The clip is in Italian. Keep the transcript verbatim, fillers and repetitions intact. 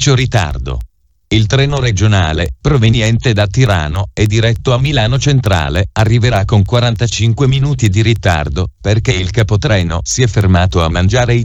pomeriggio ritardo. Il treno regionale, proveniente da Tirano e diretto a Milano Centrale, arriverà con quarantacinque minuti di ritardo, perché il capotreno si è fermato a mangiare i